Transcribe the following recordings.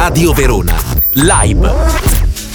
Radio Verona Live.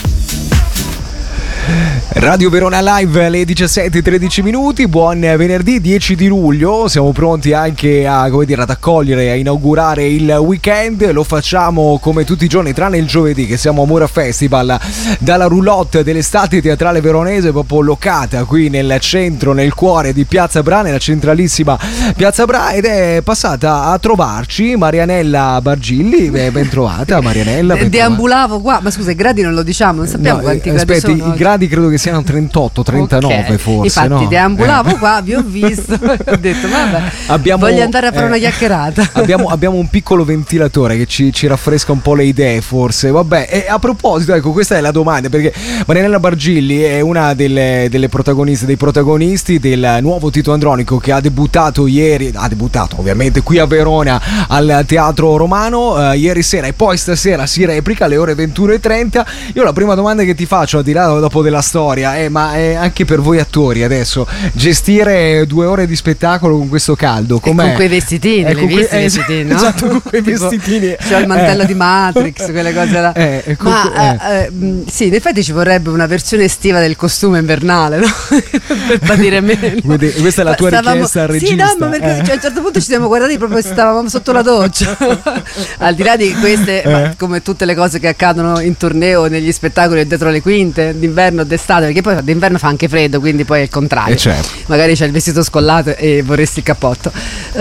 Radio Verona Live alle 17:13. Buon venerdì 10 di luglio. Siamo pronti anche ad accogliere e a inaugurare il weekend. Lo facciamo come tutti i giorni, tranne il giovedì, che siamo a Mura Festival, dalla roulotte dell'estate teatrale veronese, proprio locata qui nel centro, nel cuore di Piazza Bra, nella centralissima Piazza Bra, ed è passata a trovarci Marianella Bargilli. Ben trovata, Marianella. Deambulavo qua, ma scusa, i gradi non lo diciamo, non sappiamo quanti gradi sono. I gradi credo che siano 38, 39 okay. Forse. Infatti no? Deambulavo qua, vi ho visto ho detto vabbè, voglio andare a fare una chiacchierata. Abbiamo un piccolo ventilatore che ci raffresca un po' le idee, forse. Vabbè, e a proposito, ecco, questa è la domanda, perché Marianella Bargilli è una delle protagoniste, dei protagonisti del nuovo Tito Andronico, che ha debuttato ovviamente qui a Verona al Teatro Romano ieri sera, e poi stasera si replica alle ore 21:30. Io la prima domanda che ti faccio, al di là dopo della storia, ma è anche per voi attori adesso gestire 2 ore di spettacolo con questo caldo, com'è? Con quei vestitini, l'hai visto i vestitini, no? Esatto, con quei vestitini. C'è il mantello di Matrix, quelle cose là. Sì, in effetti ci vorrebbe una versione estiva del costume invernale, no? Per patire meno. Questa è la tua richiesta al regista? Sì, no, ma perché a un certo punto ci siamo guardati proprio, stavamo sotto la doccia. Al di là di queste, come tutte le cose che accadono in tournée o negli spettacoli dietro le quinte, d'inverno, d'estate, perché poi d'inverno fa anche freddo, quindi poi è il contrario. Certo. Magari c'è il vestito scollato e vorresti il cappotto.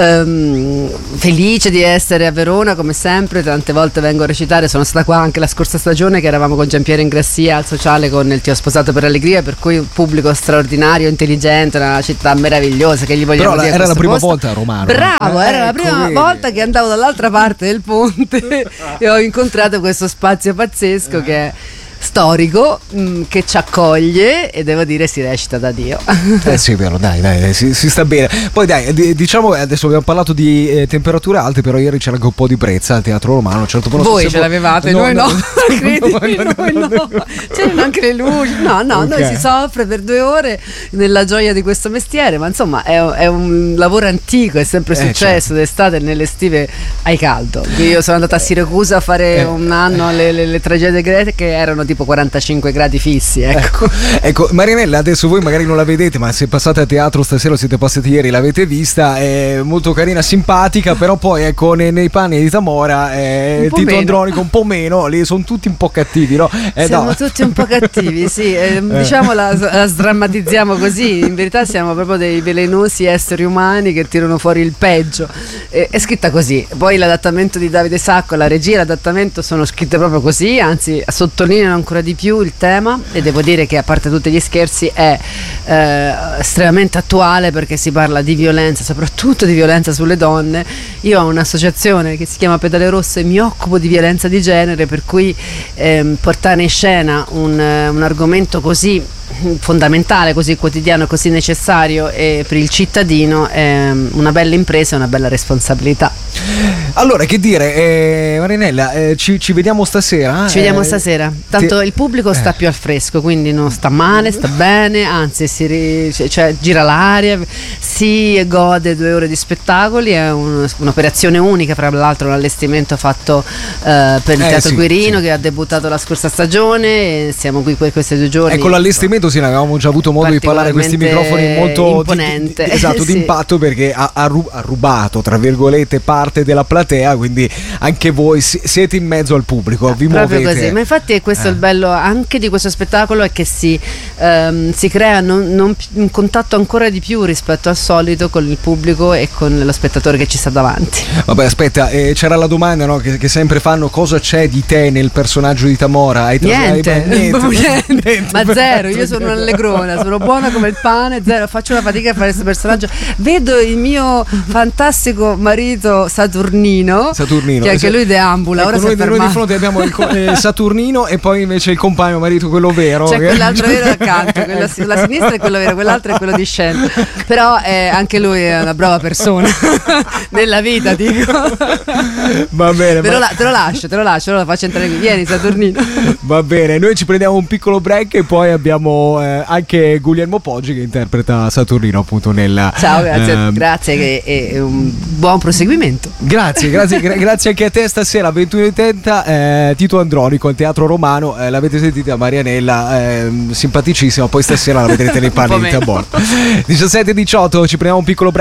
Felice di essere a Verona come sempre, tante volte vengo a recitare, sono stata qua anche la scorsa stagione che eravamo con Giampiero Ingrassia al Sociale con il Ti ho sposato per allegria, per cui un pubblico straordinario, intelligente, una città meravigliosa che gli vogliamo dire. Era la prima volta a Romano. Bravo, era la prima volta che andavo dall'altra parte del ponte e ho incontrato questo spazio pazzesco che è storico, che ci accoglie, e devo dire si recita da Dio. Sì, vero, dai, si sta bene. Poi dai, diciamo, adesso abbiamo parlato di temperature alte, però ieri c'era anche un po' di brezza al Teatro Romano, a un certo punto. Voi ce l'avevate, noi no. Credimi, noi no. C'erano anche le luci. No, okay. Noi si soffre per 2 ore nella gioia di questo mestiere, ma insomma è un lavoro antico, è sempre successo d'estate, nelle estive hai caldo. Io sono andata a Siracusa a fare un anno le tragedie greche, che erano tipo 45 gradi fissi, ecco. Marianella, adesso voi magari non la vedete, ma se passate a teatro stasera o siete passati ieri l'avete vista, è molto carina, simpatica, però poi ecco nei panni di Tamora Tito Andronico un po' meno, lì sono tutti un po' cattivi, no? Siamo tutti un po' cattivi, sì, diciamo la sdrammatizziamo così, in verità siamo proprio dei velenosi esseri umani che tirano fuori il peggio. È scritta così, poi l'adattamento di Davide Sacco, la regia e l'adattamento sono scritte proprio così, anzi sottolineano ancora di più il tema, e devo dire che a parte tutti gli scherzi è estremamente attuale, perché si parla di violenza, soprattutto di violenza sulle donne. Io ho un'associazione che si chiama Pedale Rosse e mi occupo di violenza di genere, per cui portare in scena un argomento così fondamentale, così quotidiano, così necessario e per il cittadino è una bella impresa e una bella responsabilità. Allora, che dire, Marinella, ci vediamo stasera? Ci vediamo stasera, tanto il pubblico sta più al fresco, quindi non sta male, sta bene, anzi gira l'aria, si gode 2 ore di spettacoli, è un'operazione unica, fra l'altro un allestimento fatto per il Teatro Quirino, che ha debuttato la scorsa stagione, e siamo qui per questi 2 giorni. Ecco, l'allestimento ne avevamo già avuto modo di parlare, questi microfoni molto imponente, di impatto, perché ha rubato tra virgolette parte della platea, quindi anche voi siete in mezzo al pubblico, vi proprio muovete così. Ma infatti è questo il bello anche di questo spettacolo, è che si crea un contatto ancora di più rispetto al solito con il pubblico e con lo spettatore che ci sta davanti. Vabbè, aspetta, c'era la domanda, no, che sempre fanno: cosa c'è di te nel personaggio di Tamora? Niente. Ma zero, io sono un'allegrona, sono buona come il pane, zero, faccio una fatica a fare questo personaggio. Vedo il mio fantastico marito Saturnino, che anche lui deambula. Ecco, noi di fronte abbiamo il Saturnino e poi invece il compagno marito, quello vero. C'è quell'altro vero accanto, quello sulla sinistra è quello vero, quell'altro è quello di scena. Però anche lui è una brava persona nella vita, dico. Va bene. Te lo lascio, allora faccio entrare qui. Vieni Saturnino. Va bene, noi ci prendiamo un piccolo break e poi abbiamo anche Guglielmo Poggi che interpreta Saturnino appunto nel... Ciao, grazie e un buon proseguimento. Grazie anche a te stasera 21:30, Tito Andronico al Teatro Romano, l'avete sentita Marianella, simpaticissima, poi stasera la vedrete nei panni di Tabor. 17:18, ci prendiamo un piccolo break.